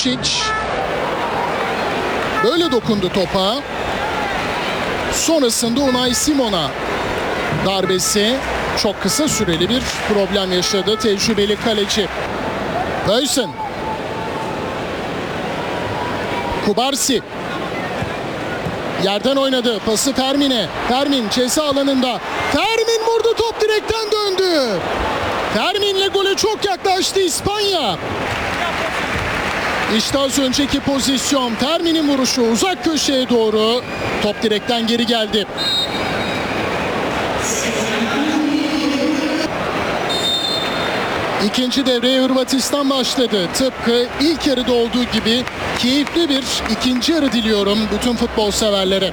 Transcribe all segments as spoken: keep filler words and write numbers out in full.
Lucic böyle dokundu topa. Sonrasında Unai Simon'a darbesi, çok kısa süreli bir problem yaşadı tecrübeli kaleci. Böysen. Kubarsi. Yerden oynadı. Pası Fermin'e. Fermin ceza alanında. Fermin vurdu, top direkten döndü. Fermin'le gole çok yaklaştı İspanya. İşte az önceki pozisyon. Fermin'in vuruşu uzak köşeye doğru. Top direkten geri geldi. İkinci devreye Hırvatistan başladı. Tıpkı ilk yarıda olduğu gibi keyifli bir ikinci yarı diliyorum bütün futbol severlere.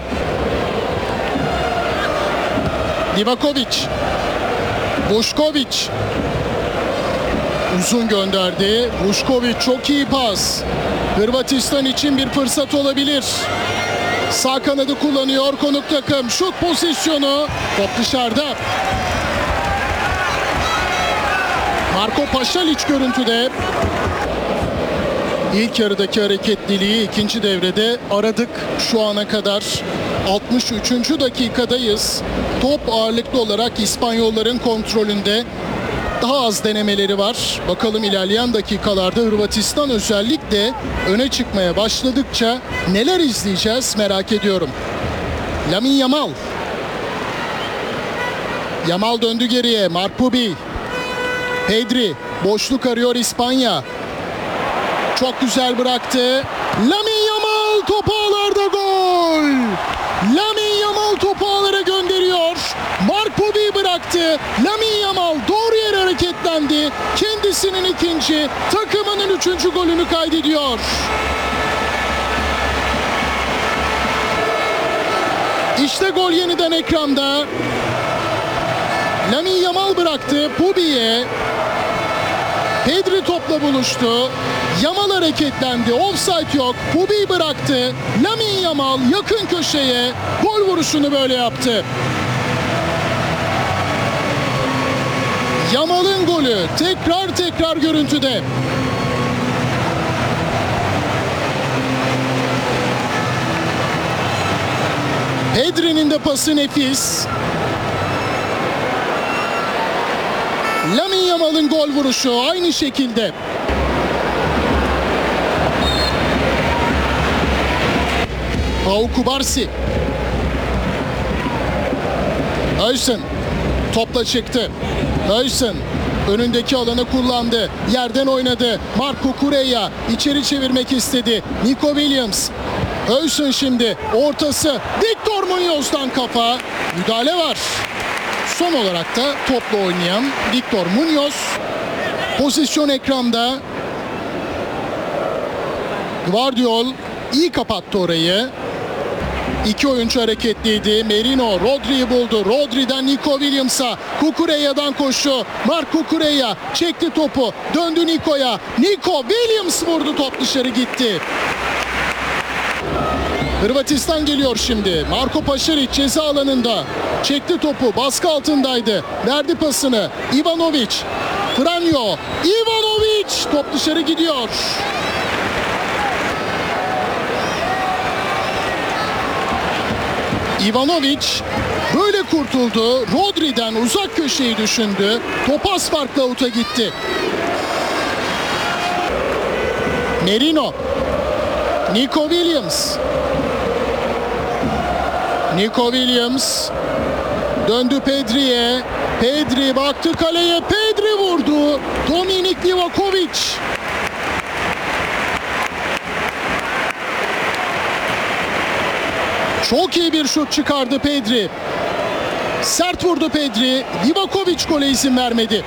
Livakovic. Vušković. Uzun gönderdi. Vušković çok iyi pas. Hırvatistan için bir fırsat olabilir. Sağ kanadı kullanıyor konuk takım. Şut pozisyonu. Top dışarıda. Marko Pašalić görüntüde. İlk yarıdaki hareketliliği ikinci devrede aradık şu ana kadar. altmış üçüncü dakikadayız. Top ağırlıklı olarak İspanyolların kontrolünde. Daha az denemeleri var. Bakalım ilerleyen dakikalarda Hırvatistan özellikle öne çıkmaya başladıkça neler izleyeceğiz merak ediyorum. Lamine Yamal. Yamal döndü geriye. Marc Pubi. Pedri. Boşluk arıyor İspanya. Çok güzel bıraktı. Lamine Yamal topu ağlarda, gol. Lamine Yamal topu ağlara gönderiyor. Marc Pubi bıraktı. Lamine Yamal doğru yere hareketlendi. Kendisinin ikinci, takımının üçüncü golünü kaydediyor. İşte gol yeniden ekranda. Lamine Yamal bıraktı Pubi'ye. Pedri topla buluştu. Yamal hareketlendi. Offside yok. Pubi bıraktı. Lamine Yamal yakın köşeye gol vuruşunu böyle yaptı. Yamal'ın golü tekrar tekrar görüntüde. Pedri'nin de pası nefis. Lamine Yamal'ın gol vuruşu aynı şekilde. Pau Kubarsi. Böysen topla çıktı. Böysen önündeki alanı kullandı. Yerden oynadı. Marco Correa içeri çevirmek istedi. Nico Williams. Böysen şimdi ortası. Victor Muñoz'dan kafa. Müdahale var. Son olarak da topla oynayan Victor Muñoz. Pozisyon ekranda. Gvardiol iyi kapattı orayı. İki oyuncu hareketliydi. Merino Rodri'yi buldu. Rodri'den Nico Williams'a. Cucurella'dan koşu. Marc Cucurella çekti topu. Döndü Nico'ya. Nico Williams vurdu, top dışarı gitti. Hırvatistan geliyor şimdi. Marko Pašalić ceza alanında. Çekti topu. Baskı altındaydı. Verdi pasını. Ivanovic. Franjo. Ivanovic. Top dışarı gidiyor. Ivanovic böyle kurtuldu. Rodri'den uzak köşeyi düşündü. Top az farkla avuta gitti. Merino. Nico Williams. Nico Williams döndü Pedri'ye. Pedri baktı kaleye. Pedri vurdu. Dominik Livakovic. Çok iyi bir şut çıkardı Pedri. Sert vurdu Pedri. Livakovic gole izin vermedi.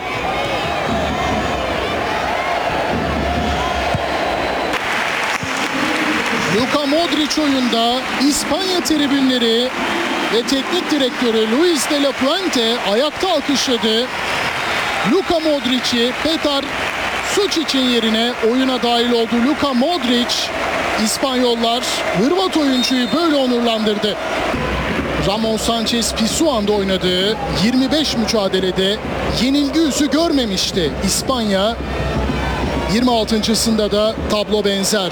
Luka Modric oyunda. İspanya tribünleri ve teknik direktörü Luis de la Fuente ayakta alkışladı. Luka Modric'i Petar Suçic'in yerine oyuna dahil oldu. Luka Modric, İspanyollar Hırvat oyuncuyu böyle onurlandırdı. Ramon Sanchez Pizjuan'da oynadığı yirmi beş mücadelede yenilgi yüzü görmemişti İspanya. yirmi altıncısında da tablo benzer.